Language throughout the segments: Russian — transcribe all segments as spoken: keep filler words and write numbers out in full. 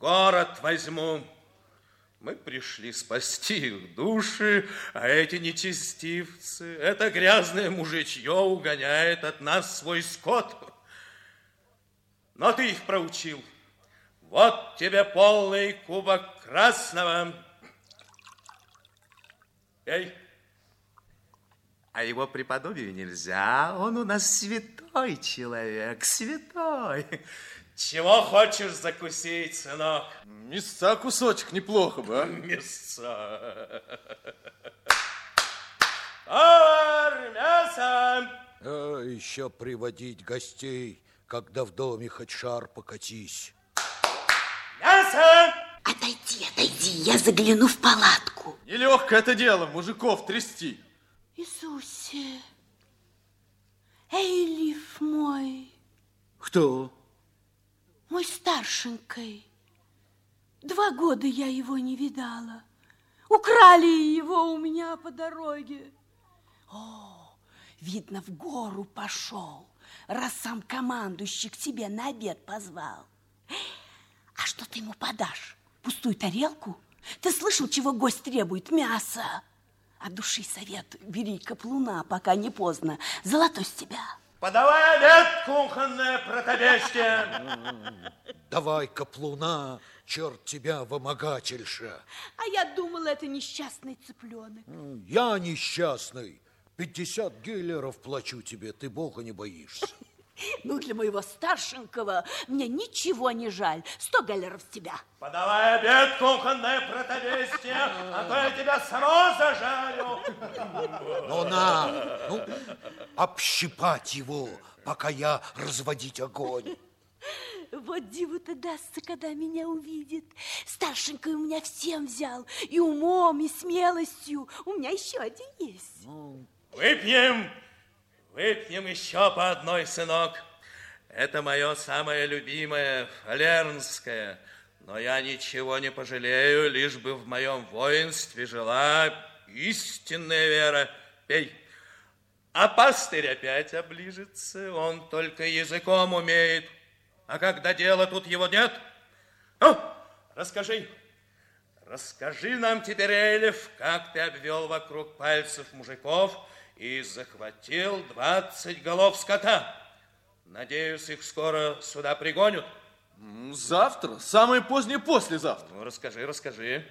город возьму. Мы пришли спасти их души, а эти нечестивцы, это грязное мужичье угоняет от нас свой скот. Но ты их проучил. Вот тебе полный кубок красного. Эй, а его преподобию нельзя, он у нас святой человек, святой. Чего хочешь закусить, сынок? Мясца кусочек неплохо бы, а? Мясца. Повар, мясо! А еще приводить гостей, когда в доме хоть шар покатись. Мясо! Отойди, отойди, я загляну в палатку. Нелегкое это дело, мужиков трясти. Иисусе, Эйлиф мой. Кто? Мой старшенькой. Два года я его не видала. Украли его у меня по дороге. О, видно, в гору пошел, раз сам командующий к тебе на обед позвал. А что ты ему подашь? Пустую тарелку? Ты слышал, чего гость требует? Мясо. От души совет, бери каплуна, пока не поздно. Золотой с тебя. Подавай обед, кухонное протобестие. Давай каплуна, черт тебя, вымогательша. А я думала, это несчастный цыпленок. Я несчастный. Пятьдесят геллеров плачу тебе, ты Бога не боишься. Ну, для моего старшенького мне ничего не жаль. Сто галлеров с тебя. Подавай обед, кухонное протобестие, а то я тебя само зажарю. Ну, на, ну, общипать его, пока я разводить огонь. Вот диву-то дастся, когда меня увидит. Старшенький у меня всем взял. И умом, и смелостью. У меня еще один есть. Выпьем. Выпьем еще по одной, сынок. Это мое самое любимое, фалернское. Но я ничего не пожалею, лишь бы в моем воинстве жила истинная вера. Пей. А пастырь опять оближется, он только языком умеет. А когда дела тут его нет? Ну, расскажи. Расскажи нам теперь, Эйлиф, как ты обвел вокруг пальцев мужиков и захватил двадцать голов скота. Надеюсь, их скоро сюда пригонят. Завтра, самое позднее послезавтра. Ну, расскажи, расскажи.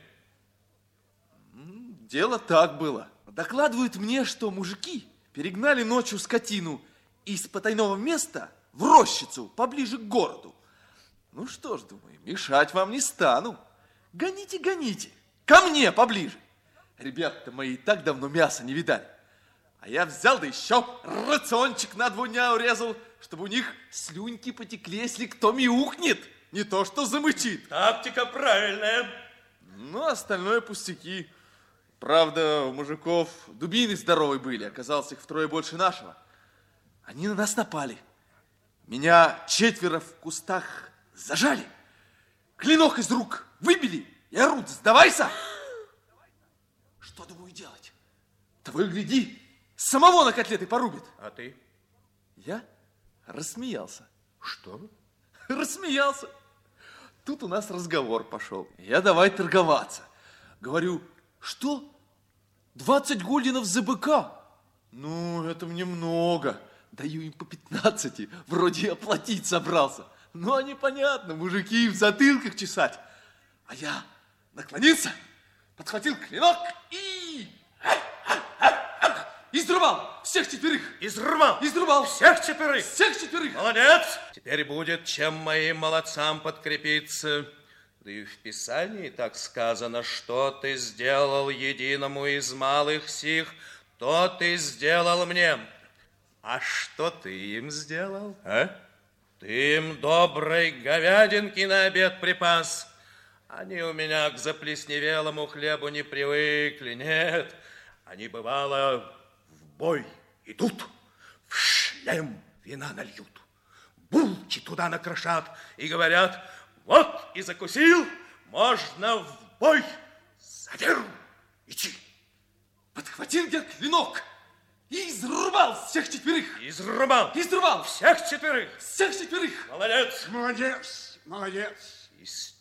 Дело так было. Докладывают мне, что мужики перегнали ночью скотину из потайного места в рощицу поближе к городу. Ну что ж, думаю, мешать вам не стану. Гоните, гоните, ко мне поближе. Ребята мои и так давно мяса не видали. А я взял, да еще рациончик на два дня урезал, чтобы у них слюньки потекли, если кто мяукнет, не то что замычит. Тактика правильная. Ну, остальное пустяки. Правда, у мужиков дубины здоровые были, оказалось, их втрое больше нашего. Они на нас напали. Меня четверо в кустах зажали, клинок из рук выбили и орут: сдавайся! Что думаю делать? Того и гляди, самого на котлеты порубит. А ты? Я рассмеялся. Что? Рассмеялся. Тут у нас разговор пошел. Я давай торговаться. Говорю: что? двадцать гульденов за быка? Ну, это мне много. Даю им по пятнадцати. Вроде я платить собрался. Ну, а непонятно, мужики в затылках чесать. А я наклонился, подхватил клинок и... изрубал всех четверых. Изрубал? Изрубал. Всех четверых? Всех четверых. Молодец. Теперь будет чем моим молодцам подкрепиться. Да и в Писании так сказано, что ты сделал единому из малых сих, то ты сделал мне. А что ты им сделал, а? Ты им доброй говядинки на обед припас. Они у меня к заплесневелому хлебу не привыкли, нет. Они, бывало, в бой идут, в шлем вина нальют, булки туда накрошат и говорят: вот и закусил, можно в бой за веру идти. Подхватил я клинок и изрубал всех четверых. Изрубал? Изрубал. Всех четверых? Всех четверых. Молодец. Молодец, молодец. Из